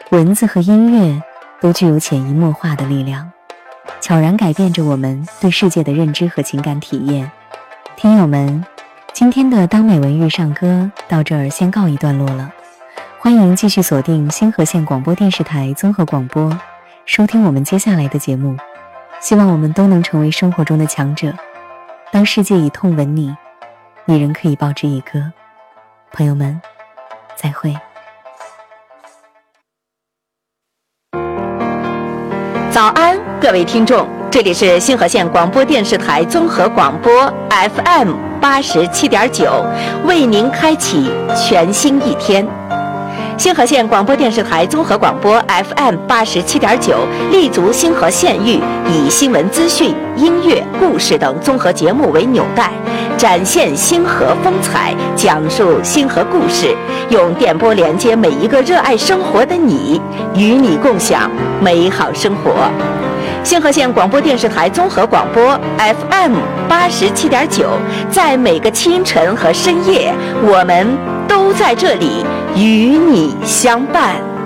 文字和音乐都具有潜移默化的力量，悄然改变着我们对世界的认知和情感体验。听友们，今天的当美文遇上歌到这儿先告一段落了，欢迎继续锁定星河县广播电视台综合广播，收听我们接下来的节目。希望我们都能成为生活中的强者，当世界以痛吻你，你仍可以报之以歌。朋友们，再会。 早安，各位听众，这里是星河县广播电视台综合广播 FM 87.9，为您开启全新一天。星河县广播电视台综合广播 FM 87.9立足星河县域，以新闻资讯、音乐、故事等综合节目为纽带，展现星河风采，讲述星河故事，用电波连接每一个热爱生活的你，与你共享美好生活。星河县广播电视台综合广播 FM 87.9，在每个清晨和深夜，我们都在这里与你相伴。